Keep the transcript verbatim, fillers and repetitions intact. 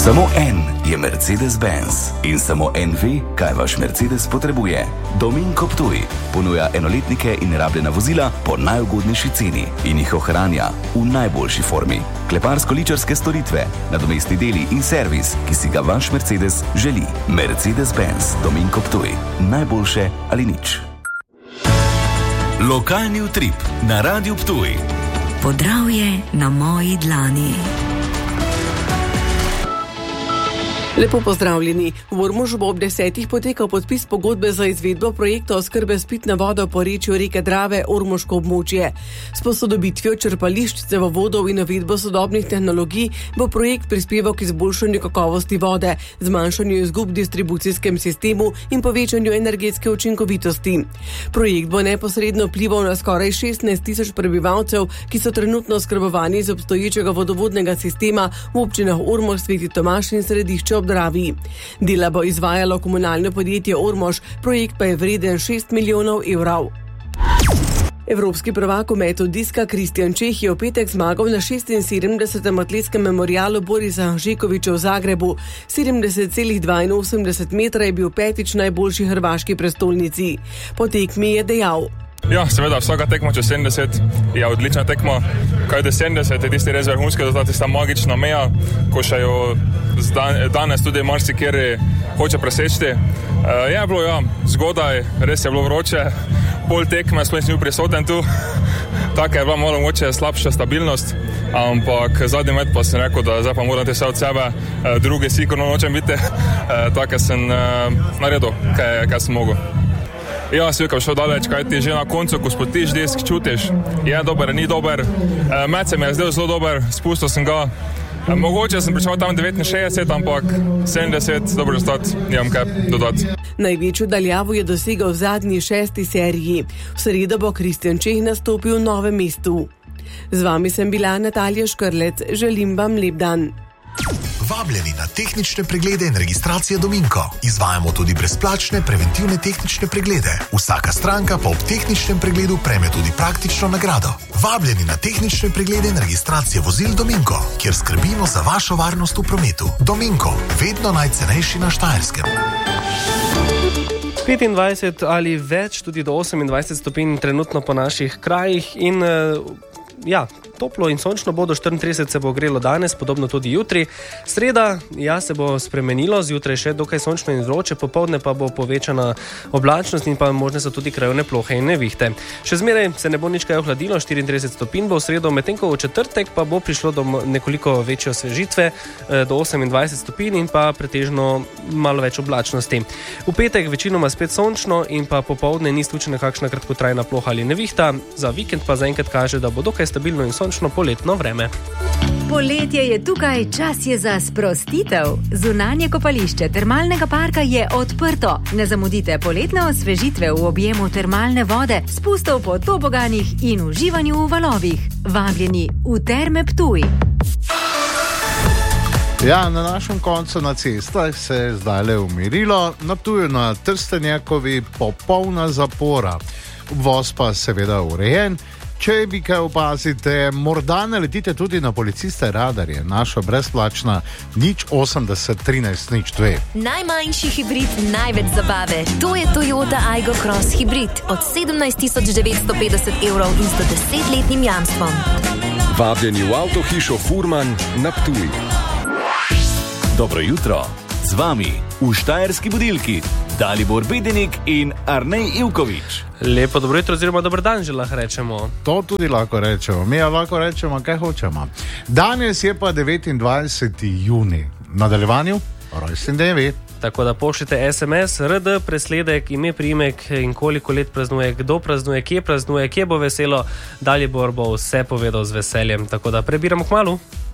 Samo en je Mercedes-Benz in samo en ve, kaj vaš Mercedes potrebuje. Dominko Ptuj ponuja enoletnike in rabljena vozila po najugodnejši ceni in jih ohranja v najboljši formi. Kleparsko-ličarske storitve, nadomestni deli in servis, ki si ga vaš Mercedes želi. Mercedes-Benz Dominko Ptuj. Najboljše ali nič. Lokalni utrip na Radiu Ptuj. Podravje na moji dlani. Lepo pozdravljeni. V Ormožu bo ob desetih potekal podpis pogodbe za izvedbo projekta oskrbe s pitno vodo po rečju reke Drave Ormoško območje. S posodobitvijo črpališč, cevovodov in uvedbo sodobnih tehnologij bo projekt prispeval k izboljšanju kakovosti vode, zmanjšanju izgub v distribucijskem sistemu in povečanju energetske učinkovitosti. Projekt bo neposredno vplival na skoraj šestnajst tisoč prebivalcev, ki so trenutno oskrbovani iz obstoječega vodovodnega sistema v občinah Ormož, Sveti Tomaž in Središče ob Dravi. Dela bo izvajalo komunalno podjetje Ormož, projekt pa je vreden šest milijonov evrov. Evropski prvak v metu diska Kristjan Čeh je v petek zmagal na šestinsedemdesetem atletskem memorialu Borisa Hanžekoviča v Zagrebu. sedemdeset celih dvainosemdeset metra je bil petič najboljši hrvaški prestolnici. Po tekmi je dejal: Ja, seveda, vsaka tekma čez sedemdeset je odlična tekma. Kaj je sedemdeset, je tisti res vrhunski, da je tista magična meja, ko še jo danes tudi marsikjer hoče preseči. Uh, je bilo, ja, zgodaj, res je bilo vroče, pol tekme, sploh nisem bil prisoten tu, tako je bila malo moče slabša stabilnost, ampak zadnji met pa sem rekel, da zdaj pa moram te vse od sebe, uh, drugi sigurno nočem biti, uh, tako sem uh, naredil, kaj, kaj sem mogel. Ja, svilka šel daleč, kaj ti že na koncu, ko spotiš disk, čutiš, je dober, ni dober. E, med se mi je zdel zelo dober, spustil sem ga. E, mogoče sem pričal tam devetinšestdeset, ampak sedemdeset, dobro rezultat, nimam kaj dodati. Največjo daljavo je dosegal v zadnji šesti seriji. V sredo bo Kristjan Čeh nastopil v Novem mestu. Z vami sem bila Natalija Škrlec, želim vam lep dan. Vabljeni na tehnične preglede in registracije Dominko. Izvajamo tudi brezplačne preventivne tehnične preglede. Vsaka stranka pa ob tehničnem pregledu prejme tudi praktično nagrado. Vabljeni na tehnične preglede in registracije vozil Dominko, kjer skrbimo za vašo varnost v prometu. Dominko, vedno najcenejši na Štajerskem. petindvajset ali več, tudi do osemindvajset stopinj trenutno po naših krajih in ja, toplo in sončno bo, do štiriintrideset se bo grelo danes, podobno tudi jutri. Sreda, ja, se bo spremenilo, zjutraj še dokaj sončno in vroče, popoldne pa bo povečana oblačnost in pa možne so tudi krajevne plohe in nevihte. Še zmeraj se ne bo nič kaj ohladilo, štiriintrideset stopinj bo v sredo, medtem ko v četrtek pa bo prišlo do nekoliko večje osvežitve, do osemindvajset stopinj in pa pretežno malo več oblačnosti. V petek večinoma spet sončno in pa popoldne ni izključena kakšna kratkotrajna ploha ali nevihta, za vikend pa zaenkrat kaže, da bo dokaj stabilno in sončno poletno vreme. Poletje je tukaj, čas je za sprostitev. Zunanje kopališče termalnega parka je odprto. Ne zamudite poletne osvežitve v objemu termalne vode, spustov po toboganih in uživanju v valovih. Vabljeni v Terme Ptuj. Ja, na našem koncu na cestah se je zdaj le umirilo, na Ptuju na Trstenjakovi popolna zapora. Obvoz pa seveda urejen. Če bi kaj opazite, morda naletite tudi na policiste radarje, naša brezplačna nič osemdeset trinajst nič dve. Najmanjši hibrid, največ zabave. To je Toyota Aygo Cross hibrid od sedemnajst tisoč devetsto petdeset evrov in sto desetletnim jamstvom. Vabljeni v avtohišo Furman na Ptuj. Dobro jutro, z vami v Štajerski budilki Dalibor Bedenik in Arnej Ivković. Lepo dobro jutro oziroma dober dan že lahko rečemo. To tudi lahko rečemo, mi lahko rečemo, kaj hočemo. Danes je pa devetindvajseti junij, v nadaljevanju rojstni dnevi. Tako da pošljite es em es, er de, presledek, ime, priimek in koliko let praznuje, kdo praznuje, kje praznuje, kje bo veselo. Dalibor bo vse povedal z veseljem, tako da prebiramo kmalu.